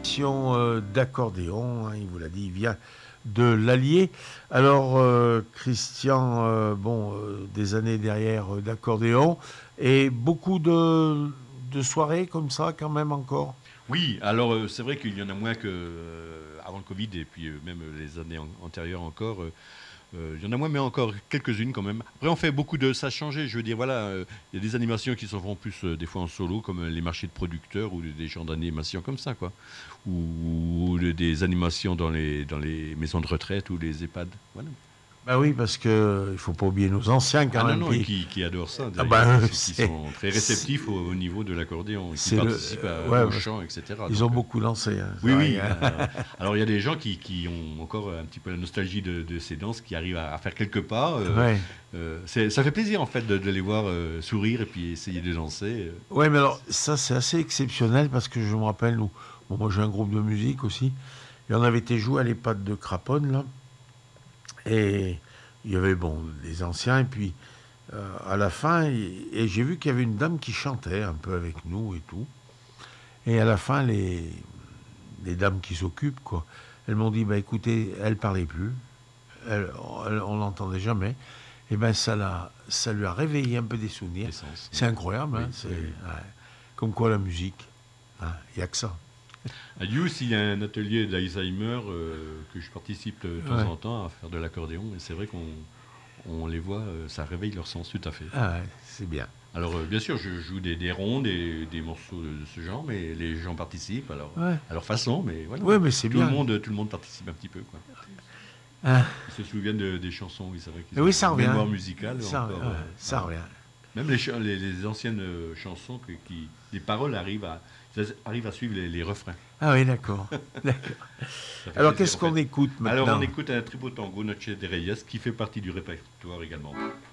section d'accordéon, hein, il vous l'a dit, il vient de l'Allier. Alors, Christian, des années derrière d'accordéon, et beaucoup de soirées comme ça quand même encore. Oui, alors c'est vrai qu'il y en a moins que avant le Covid et puis même les années antérieures encore. Il y en a moins, mais encore quelques-unes quand même. Après, on fait beaucoup de. Ça a changé, je veux dire, voilà. Il y a des animations qui se font plus des fois en solo, comme les marchés de producteurs ou des genres d'animation comme ça, quoi. Ou des animations dans les maisons de retraite ou les EHPAD. Voilà. Bah oui, parce que il faut pas oublier nos anciens quand Ah non, même. non, et qui adorent ça, Ah d'ailleurs, bah, qui sont très réceptifs au niveau de l'accordéon, et qui c'est participent ouais, au chant, etc. ils Donc, ont beaucoup lancé. Hein, oui, vrai, oui. hein. Alors il y a des gens qui ont encore un petit peu la nostalgie de ces danses, qui arrivent à faire quelques pas. Ouais. Ça fait plaisir en fait de les voir sourire et puis essayer de danser. Ouais, mais alors ça c'est assez exceptionnel parce que je me rappelle, moi j'ai un groupe de musique aussi, et on avait été joué à l'EHPAD de Craponne là, et il y avait des anciens et puis à la fin, et j'ai vu qu'il y avait une dame qui chantait un peu avec nous et tout, et à la fin les dames qui s'occupent quoi, elles m'ont dit bah écoutez, elle parlait plus, on l'entendait jamais. Et ben ça lui a réveillé un peu des souvenirs. L'essence. C'est incroyable, Oui, hein, oui, oui. ouais. Comme quoi la musique, il n'y a que ça. À Youth, il y a un atelier d'Alzheimer que je participe de temps Ouais. en temps à faire de l'accordéon, et c'est vrai qu'on les voit, ça réveille leur sens tout à fait. Ah ouais, c'est bien. Alors bien sûr, je joue des rondes et des morceaux de ce genre, mais les gens participent Ouais, à leur façon, mais voilà. ouais mais c'est Tout le bien. monde participe un petit peu, quoi. Ah, Ils se souviennent des chansons, oui, c'est vrai qu'ils et ont oui, ça une revient. mémoire musicale Ça, encore. ça Voilà. revient. Même les anciennes chansons, les paroles arrivent à suivre les refrains. Ah oui, d'accord. D'accord. Ça fait Alors, plaisir, qu'est-ce en qu'on fait. écoute Alors, on maintenant? écoute un tributo tango Noche de Reyes qui fait partie du répertoire également.